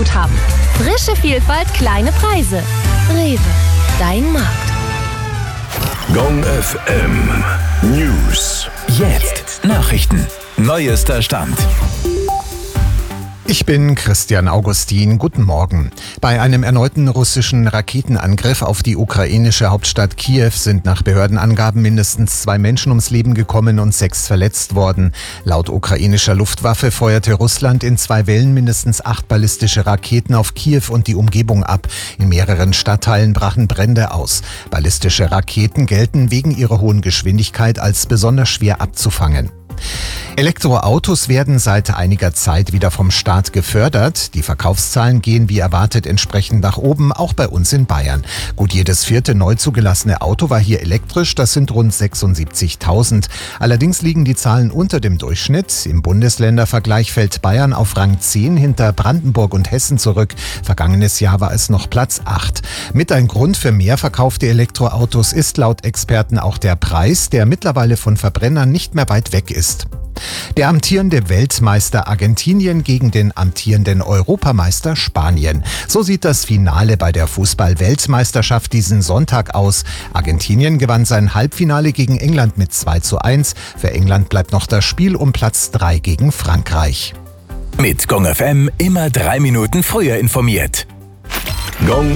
Startguthaben. Frische Vielfalt, kleine Preise. Rewe, dein Markt. Gong FM News. Jetzt Nachrichten. Neuester Stand. Ich bin Christian Augustin. Guten Morgen. Bei einem erneuten russischen Raketenangriff auf die ukrainische Hauptstadt Kiew sind nach Behördenangaben mindestens 2 Menschen ums Leben gekommen und 6 verletzt worden. Laut ukrainischer Luftwaffe feuerte Russland in 2 Wellen mindestens 8 ballistische Raketen auf Kiew und die Umgebung ab. In mehreren Stadtteilen brachen Brände aus. Ballistische Raketen gelten wegen ihrer hohen Geschwindigkeit als besonders schwer abzufangen. Elektroautos werden seit einiger Zeit wieder vom Staat gefördert. Die Verkaufszahlen gehen wie erwartet entsprechend nach oben, auch bei uns in Bayern. Gut jedes 4. neu zugelassene Auto war hier elektrisch, das sind rund 76.000. Allerdings liegen die Zahlen unter dem Durchschnitt. Im Bundesländervergleich fällt Bayern auf Rang 10 hinter Brandenburg und Hessen zurück. Vergangenes Jahr war es noch Platz 8. Mit ein Grund für mehr verkaufte Elektroautos ist laut Experten auch der Preis, der mittlerweile von Verbrennern nicht mehr weit weg ist. Der amtierende Weltmeister Argentinien gegen den amtierenden Europameister Spanien. So sieht das Finale bei der Fußball-Weltmeisterschaft diesen Sonntag aus. Argentinien gewann sein Halbfinale gegen England mit 2:1. Für England bleibt noch das Spiel um Platz 3 gegen Frankreich. Mit Gong FM immer 3 Minuten früher informiert. Gong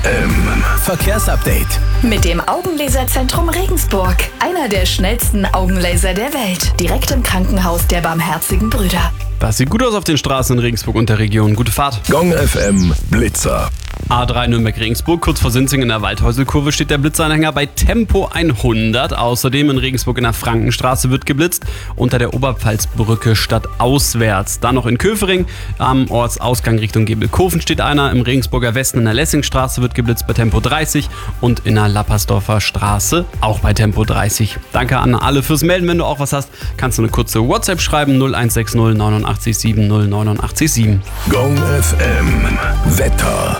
FM Verkehrsupdate. Mit dem Augenlaserzentrum Regensburg. Einer der schnellsten Augenlaser der Welt. Direkt im Krankenhaus der Barmherzigen Brüder. Das sieht gut aus auf den Straßen in Regensburg und der Region. Gute Fahrt. Gong FM Blitzer. A3 Nürnberg-Regensburg, kurz vor Sinzing in der Waldhäuselkurve steht der Blitzanhänger bei Tempo 100. Außerdem in Regensburg in der Frankenstraße wird geblitzt, unter der Oberpfalzbrücke stadtauswärts. Dann noch in Köfering, am Ortsausgang Richtung Gebelkofen steht einer. Im Regensburger Westen in der Lessingstraße wird geblitzt bei Tempo 30 und in der Lappersdorfer Straße auch bei Tempo 30. Danke an alle fürs Melden. Wenn du auch was hast, kannst du eine kurze WhatsApp schreiben, 0160 89 70 89 7. Gong FM Wetter.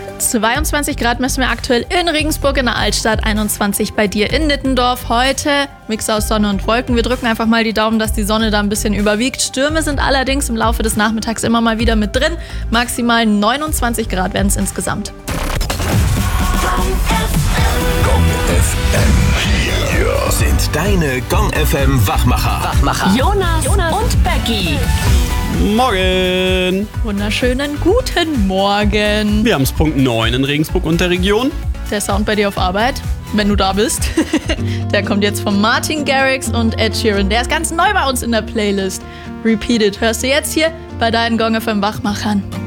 22 Grad messen wir aktuell in Regensburg in der Altstadt, 21 bei dir in Nittendorf. Heute Mix aus Sonne und Wolken. Wir drücken einfach mal die Daumen, dass die Sonne da ein bisschen überwiegt. Stürme sind allerdings im Laufe des Nachmittags immer mal wieder mit drin. Maximal 29 Grad werden es insgesamt. Gong FM. Hier Sind deine Gong FM Wachmacher. Jonas und Becky. Morgen! Wunderschönen guten Morgen. Wir haben es Punkt 9 in Regensburg und der Region. Der Sound bei dir auf Arbeit, wenn du da bist, der kommt jetzt von Martin Garrix und Ed Sheeran. Der ist ganz neu bei uns in der Playlist. Repeated hörst du jetzt hier bei deinen Gong FM Wachmachern.